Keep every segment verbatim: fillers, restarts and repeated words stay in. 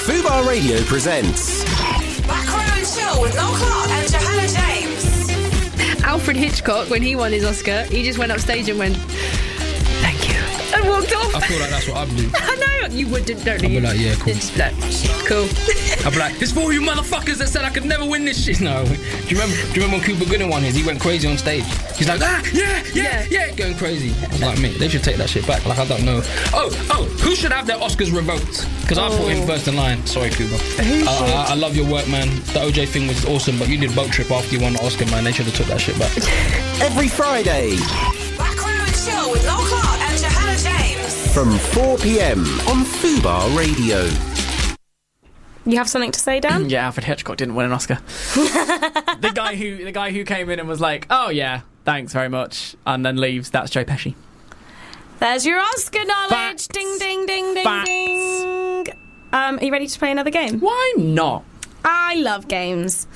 Fubar Radio presents Back Row and Chill with Noel Clarke and Johanna James. Alfred Hitchcock, when he won his Oscar, he just went up stage and went, "Thank you," and walked off. I feel like that's what I'd do. I know you wouldn't, don't I'd you? be like, yeah, cool. It's like, cool. I'd be like, it's for all you motherfuckers that said I could never win this shit. No, do you remember? Do you remember when Cuba Gooding won his? He went crazy on stage. He's like, ah, yeah, yeah, yeah, going crazy. I was like, mate, they should take that shit back. Like, I don't know. Oh, oh, who should have their Oscars revoked? Because I put him first in line. Sorry, Cuba. Uh, I, I love your work, man. The O J thing was awesome, but you did boat trip after you won the Oscar, man. They should have took that shit back. every Friday Back Row and Chill with Noel Clarke and Johanna James. from four p.m. on Fubar Radio. You have something to say, Dan? Yeah, Alfred Hitchcock didn't win an Oscar. the guy who the guy who came in and was like, "Oh yeah, thanks very much," and then leaves. That's Joe Pesci. There's your Oscar knowledge. Facts. Ding, ding, ding, ding, Facts. ding. Um, are you ready to play another game? Why not? I love games.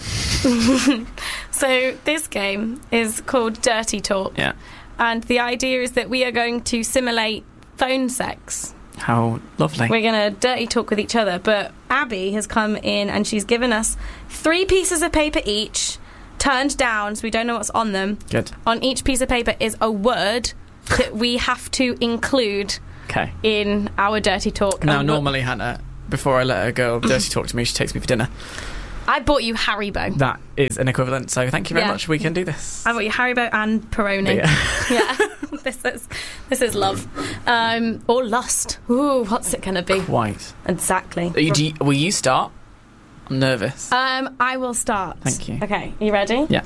So this game is called Dirty Talk. Yeah. And the idea is that we are going to simulate phone sex. How lovely. We're going to dirty talk with each other. But Abby has come in and she's given us three pieces of paper each, turned down so we don't know what's on them. Good. On each piece of paper is a word that we have to include Okay. in our dirty talk. Now, And normally, Hannah, before I let her go dirty talk to me, she takes me for dinner. I bought you Haribo. That is an equivalent. So thank you very Yeah. much. We can do this. I bought you Haribo and Peroni. Yeah. Yeah. this is this is love, um, or lust. Ooh, what's it gonna be? Quite. Exactly. Are you, do you, will you start? I'm nervous. Um, I will start. Thank you. Okay, you ready? Yeah.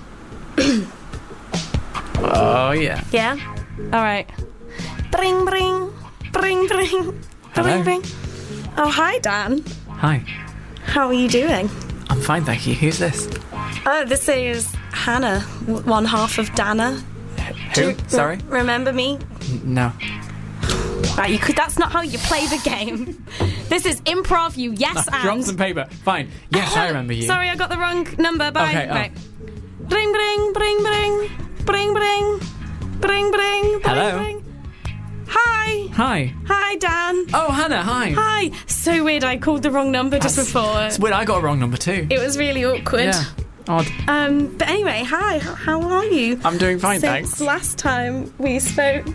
Oh yeah. Yeah. All right. Bring, bring, bring, bring, Hello. bring, bring. Oh, hi, Dan. Hi. How are you doing? I'm fine, thank you. Who's this? Oh, this is Hannah, w- one half of Dana. Who? Re- Sorry. remember me? N- No. Right, you could. That's not how you play the game. This is improv. You yes and. Drop some paper. Fine. Yes, I remember you. Sorry, I got the wrong number. Bye. Okay, oh. Right. Bring, bring, bring, bring, bring, bring, bring, bring. Hello. Bring. Hi. Hi. Hi, Dan. Oh, Hannah. Hi. Hi. So weird. I called the wrong number just That's- before. It's weird. I got a wrong number too. It was really awkward. Yeah. Odd. Um. But anyway, hi. How, how are you? I'm doing fine, Since thanks. last time we spoke.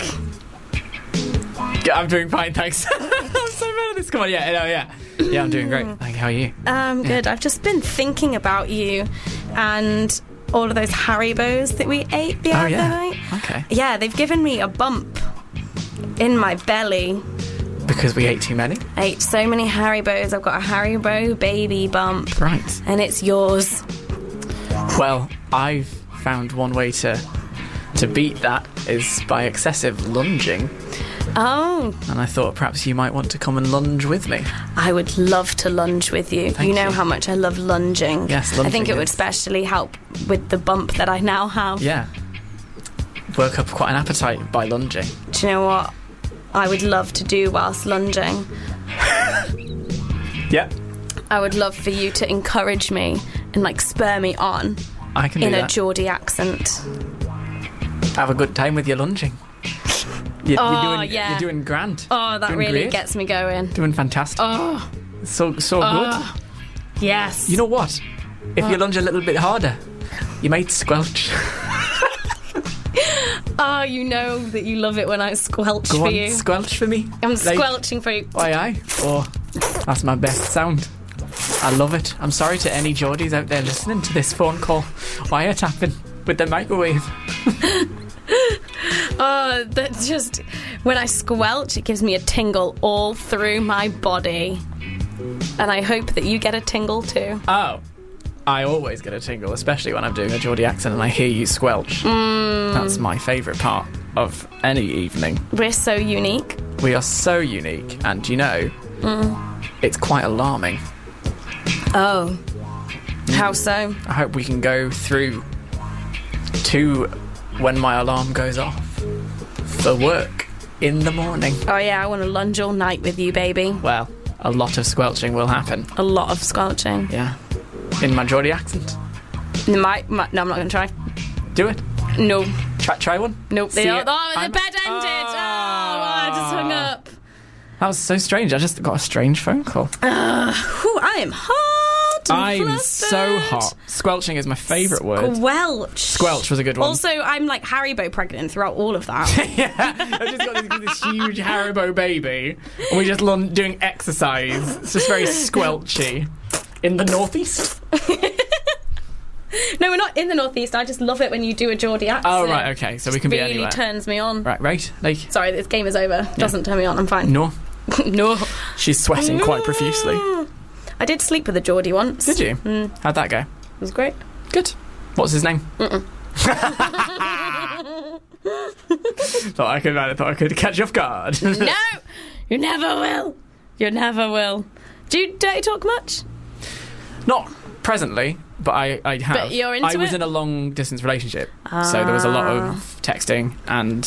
Yeah, I'm doing fine, thanks. I'm so bad at this. Come on, yeah, no, yeah. Yeah, I'm doing great. Thank you. How are you? Um. Good. I've just been thinking about you, and all of those Haribos that we ate the Oh, other yeah. night. Okay. Yeah, they've given me a bump in my belly. Because we ate too many? I ate so many Haribos. I've got a Haribo baby bump. Right. And it's yours. Well, I've found one way to to beat that is by excessive lunging. Oh, And I thought perhaps you might want to come and lunge with me. I would love to lunge with you. Thank you know you. how much I love lunging. Yes, I think lunging it would is- especially help with the bump that I now have. Yeah. Work up quite an appetite by lunging. Do you know what I would love to do whilst lunging? Yeah. I would love for you to encourage me and like spur me on I can do in a that. Geordie accent. Have a good time with your lunging. You're, Oh, you're doing, yeah. You're doing grand. Oh, that Doing really great. gets me going. Doing fantastic. Oh, So so Oh. good. yes. You know what? If you lunge a little bit harder, you might squelch. Oh, you know that you love it when I squelch Go for on, you. squelch for me. I'm Like, squelching for you. Aye, aye. Oh, that's my best sound. I love it. I'm sorry to any Geordies out there listening to this phone call wiretapping with the microwave. Oh, that just when I squelch, it gives me a tingle all through my body, and I hope that you get a tingle too. Oh, I always get a tingle, especially when I'm doing a Geordie accent and I hear you squelch. Mm. That's my favourite part of any evening. We're so unique. We are so unique, and you know, Mm. it's quite alarming. Oh, how so? I hope we can go through to when my alarm goes off for work in the morning. Oh yeah, I want to lunge all night with you, baby. Well, a lot of squelching will happen. A lot of squelching. Yeah. In my Geordie accent. My, my, no, I'm not going to try. Do it. No. Try, try one. Nope. See They it. don't. Oh, the I'm- bed ended. Oh, Oh. I just hung up. That was so strange. I just got a strange phone call. Uh, whew, I am hot. and I'm flustered. so hot. Squelching is my favourite word. Squelch. Squelch was a good one. Also, I'm like Haribo pregnant throughout all of that. Yeah, I've just got this, this huge Haribo baby, and we're just l- doing exercise. It's just very squelchy. In the northeast? No, we're not in the northeast. I just love it when you do a Geordie accent. Oh, right, okay. So we can be really anywhere. turns me on. Right, right. Like, Sorry, this game is over. Doesn't turn me on. I'm fine. no. No. She's sweating quite profusely. I did sleep with a Geordie once. Did you? Mm. How'd that go? It was great. Good. What's his name? Mm-mm. thought I could, I thought I could catch you off guard. No! You never will. You never will. Do you dirty talk much? Not presently, but I, I have. But you're into I was it? in a long distance relationship, so there was a lot of texting and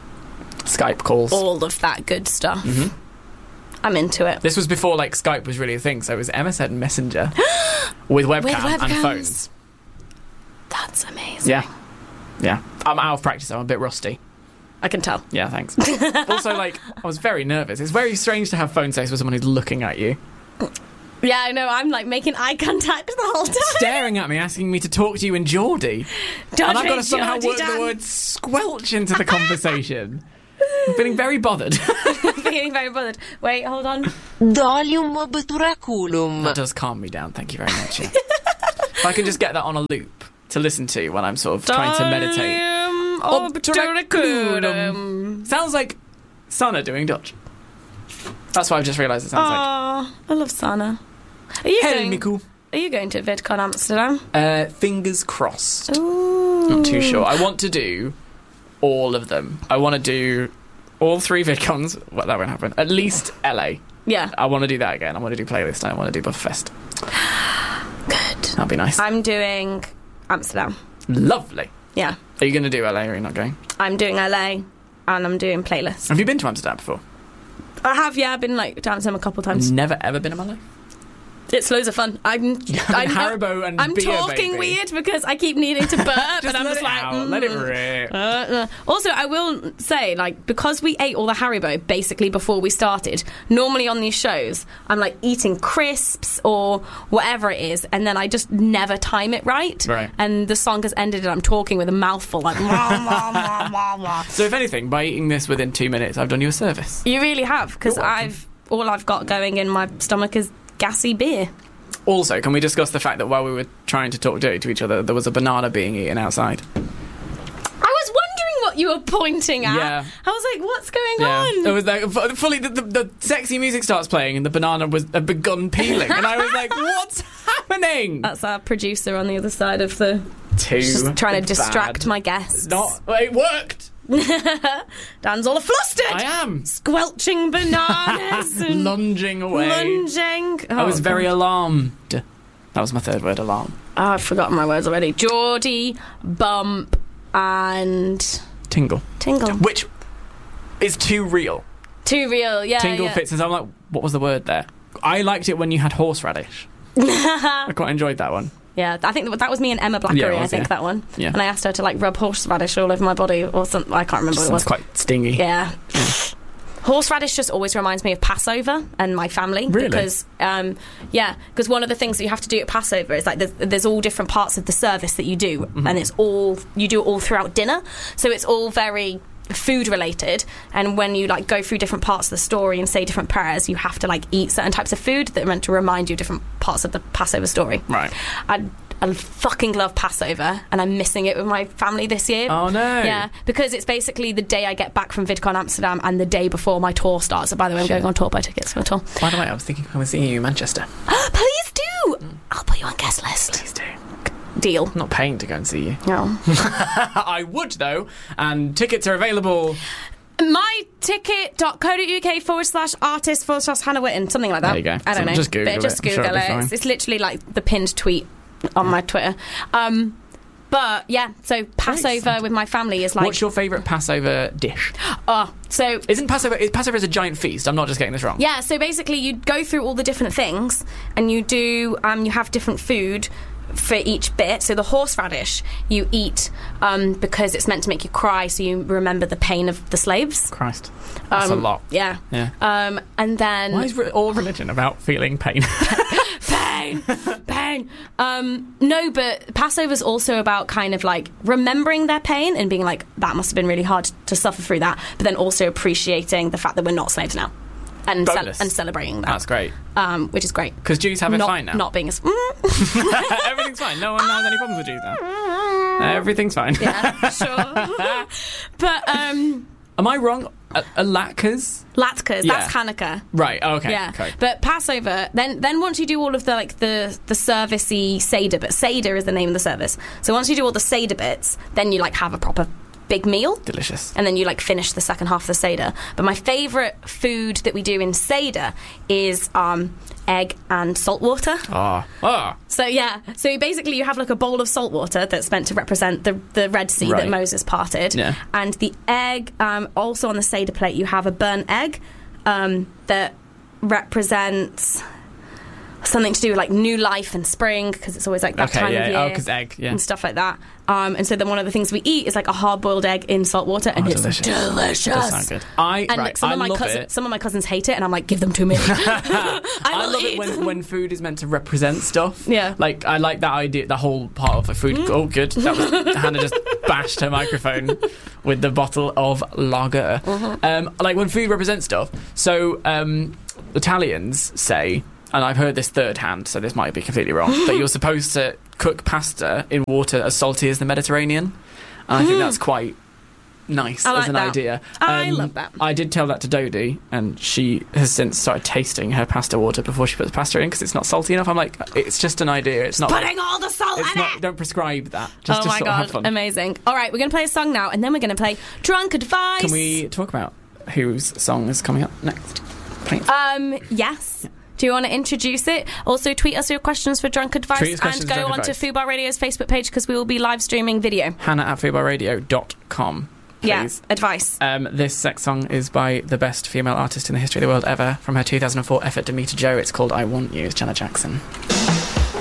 Skype calls. All of that good stuff. Mhm. I'm into it. This was before like Skype was really a thing, so it was M S N Messenger with webcam With and webcams. phones. That's amazing. Yeah, yeah. I'm out of practice. I'm a bit rusty. I can tell. Yeah, thanks. Also, like, I was very nervous. It's very strange to have phone sex with someone who's looking at you, Yeah, I know. I'm like making eye contact the whole time. staring at me, asking me to talk to you in Geordie, Don't and I've got to hate somehow Geordie, work the Dan. word squelch into the conversation. I'm feeling very bothered. Feeling very bothered. Wait, hold on. Dolium obturaculum. That does calm me down. Thank you very much. Yeah. If I can just get that on a loop to listen to when I'm sort of trying to meditate. Dolium obturaculum. Sounds like Sana doing Dutch. That's what I've just realised it sounds like. Oh, I love Sana. Are you going? Helmiku. Are you going to VidCon Amsterdam? Uh, fingers crossed. Ooh. Not too sure. I want to do all of them. I want to do all three VidCons. Well, that won't happen. At least L A. Yeah. I want to do that again. I want to do Playlist. I want to do Bufferfest. Good. That'd be nice. I'm doing Amsterdam. Lovely. Yeah. Are you going to do L A or are you not going? I'm doing L A and I'm doing Playlist. Have you been to Amsterdam before? I have, yeah. I've been like to Amsterdam a couple of times. Never ever been in my life. It's loads of fun. I'm, I'm Haribo and I'm beer, talking baby. weird because I keep needing to burp, Just and I'm let just it like, out. mm. Let it rip. Uh, uh. Also, I will say, like, because we ate all the Haribo basically before we started, normally on these shows, I'm like eating crisps or whatever it is, and then I just never time it right. Right. And the song has ended, and I'm talking with a mouthful, like, wah, wah, wah, wah, wah. So if anything, by eating this within two minutes, I've done you a service. You really have, because You're welcome. I've all I've got going in my stomach is gassy beer. Also, can we discuss the fact that while we were trying to talk dirty to each other, there was a banana being eaten outside? I was wondering what you were pointing at. Yeah. I was like, what's going Yeah, on? it was like fu- fully the, the, the sexy music starts playing and the banana was had begun peeling, and I was like, "What's happening?" That's our producer on the other side of the... Too Just trying to distract bad. my guests. Not. Well, it worked. Dan's all flustered. I am Squelching bananas and lunging away. lunging. I was Oh, very God. alarmed. That was my third word, alarm. Oh, I've forgotten my words already. Geordie, bump, and Tingle. tingle. Which is too real. Too real, yeah. Tingle yeah. fits, and so I'm like, what was the word there? I liked it when you had horseradish. I quite enjoyed that one. Yeah, I think that was me and Emma Blackery, Yeah, it I was, think, yeah. that one. Yeah. And I asked her to, like, rub horseradish all over my body or something. I can't remember what it was. Sounds quite stingy. Yeah. Horseradish just always reminds me of Passover and my family. Really? Because, um, yeah, because one of the things that you have to do at Passover is, like, there's, there's all different parts of the service that you do, Mm-hmm. and it's all, you do it all throughout dinner. So it's all very food related, and when you, like, go through different parts of the story and say different prayers, you have to, like, eat certain types of food that are meant to remind you of different parts of the Passover story. Right. I, I fucking love Passover, and I'm missing it with my family this year. Oh, no. Yeah, because it's basically the day I get back from VidCon Amsterdam and the day before my tour starts. So, by the way, I'm going on tour, buy tickets for a tour. By the way, I was thinking I was seeing you in Manchester. Please do! I'll put you on guest list. Please do. Deal. I'm not paying to go and see you. No. I would, though, and tickets are available. myticket.co.uk forward slash artist forward slash Hannah Witten, something like that. There you go. I don't So know. just Google but just it. I'm sure Google it'll be it. fine. It's, it's literally like the pinned tweet on my Twitter. Um, but yeah, so Passover exciting. with my family is like. What's your favourite Passover dish? Oh, so Isn't Passover... Is Passover is a giant feast? I'm not just getting this wrong. yeah, so basically you go through all the different things and you do, um, you have different food for each bit. So the horseradish you eat um, because it's meant to make you cry, so you remember the pain of the slaves. Christ. That's Um, a lot. Yeah. Yeah. Um, and then Why is re- all religion about feeling pain? pain, pain. Um, no, but Passover's also about kind of like remembering their pain and being like, that must have been really hard to suffer through that, but then also appreciating the fact that we're not slaves now. And, ce- Bonus. and celebrating that. That's great. Um, which is great. Because Jews have it not, fine now. Not being as... Everything's fine. No one has any problems with Jews now. Everything's fine. Yeah, sure. But, um... Am I wrong? A, a latkes? Latkes, Yeah. that's Hanukkah. Right, oh, okay. Yeah, okay. but Passover. Then, then once you do all of the like the the servicey Seder, but Seder is the name of the service. So once you do all the Seder bits, then you like have a proper big meal, Delicious. and then you like finish the second half of the Seder. But my favourite food that we do in Seder is um, egg and salt water. Ah. Ah. So yeah, so basically you have like a bowl of salt water that's meant to represent the the Red Sea Right. that Moses parted, Yeah. and the egg. Um, also on the Seder plate, you have a burnt egg um, that represents something to do with like new life and spring, because it's always like that Okay, time yeah. of year. Oh, because egg, yeah. And stuff like that. Um, and so then one of the things we eat is like a hard-boiled egg in salt water, and Oh, it's delicious. delicious. Does sound good. I, And right, some I of my love cousins, it. some of my cousins hate it, and I'm like, give them to me. I, I will love it eat. when, when food is meant to represent stuff. Yeah. Like, I like that idea, the whole part of the food. Mm. Oh, good. That was, Hannah just bashed her microphone with the bottle of lager. Mm-hmm. Um, like, when food represents stuff. So, um, Italians say, and I've heard this third hand, so this might be completely wrong, that you're supposed to cook pasta in water as salty as the Mediterranean. And I think that's quite nice I as like an that. idea. I love that. I did tell that to Dodie, and she has since started tasting her pasta water before she puts pasta in because it's not salty enough. I'm like, it's just an idea. It's not. Putting all the salt It's in not. it. Don't prescribe that. Just, Oh just my sort of have god, fun. amazing. All right, we're going to play a song now, and then we're going to play Drunk Advice. Can we talk about whose song is coming up next? Please. Um, yes. Do you want to introduce it? Also, tweet us your questions for Drunk Advice, Tweet us questions and for go Drunk onto Advice. Fubar Radio's Facebook page because we will be live streaming video. Hannah at fubar radio dot com. Yeah, Please. advice. Um, this sex song is by the best female artist in the history of the world ever from her two thousand four effort to Meet a Joe. It's called I Want You. It's Janet Jackson.